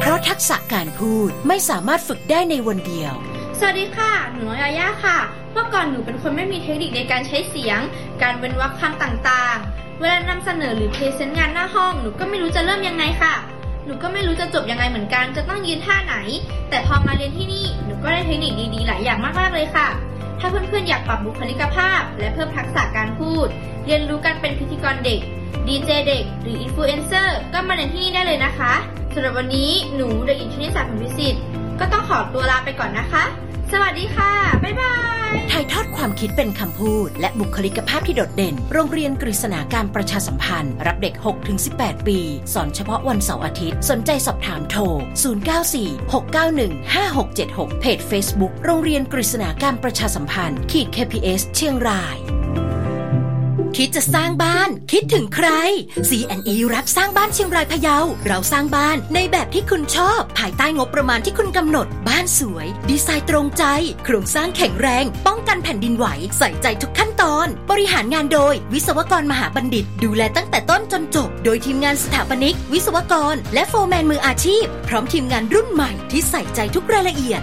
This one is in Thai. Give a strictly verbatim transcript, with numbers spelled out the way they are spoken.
ราะทักษะการพูดไม่สามารถฝึกได้ในวันเดียวสวัสดีค่ะหนูน้อยยาย่าค่ะเมื่อก่อนหนูเป็นคนไม่มีเทคนิคในการใช้เสียงการเว้นวรรคคำต่างๆเวลานำเสนอหรือพรีเซนต์งานหน้าห้องหนูก็ไม่รู้จะเริ่มยังไงค่ะหนูก็ไม่รู้จะจบยังไงเหมือนกันจะต้องยืนท่าไหนแต่พอมาเรียนที่นี่หนูก็ได้เทคนิคดีๆหลายอย่างมากๆเลยค่ะถ้าเพื่อนๆอยากปรับบุคลิกภาพและเพิ่มทักษะการพูดเรียนรู้การเป็นพิธีกรเด็กดีเจเด็กหรืออินฟลูเอนเซอร์ก็มาเรียนที่นี่ได้เลยนะคะสำหรับวันนี้หนูเด็กหญิงชนิสาผลวิสิทธิ์ก็ต้องขอตัวลาไปก่อนนะคะสวัสดีค่ะบ๊ายบายถ่ายทอดความคิดเป็นคำพูดและบุคลิกภาพที่โดดเด่นโรงเรียนกฤษณาการประชาสัมพันธ์รับเด็ก หกถึงสิบแปด ปีสอนเฉพาะวันเสาร์อาทิตย์สนใจสอบถามโทรศูนย์ เก้า สี่ หก เก้า หนึ่ง ห้า หก เจ็ด หกเพจ Facebook โรงเรียนกฤษณาการประชาสัมพันธ์ขีด เค พี เอส เชียงรายคิดจะสร้างบ้านคิดถึงใคร ซี แอนด์ อี รับสร้างบ้านเชียงรายพะเยาเราสร้างบ้านในแบบที่คุณชอบภายใต้งบประมาณที่คุณกำหนดบ้านสวยดีไซน์ตรงใจโครงสร้างแข็งแรงป้องกันแผ่นดินไหวใส่ใจทุกขั้นตอนบริหารงานโดยวิศวกรมหาบัณฑิตดูแลตั้งแต่ต้นจนจบโดยทีมงานสถาปนิกวิศวกรและโฟร์แมนมืออาชีพพร้อมทีมงานรุ่นใหม่ที่ใส่ใจทุกรายละเอียด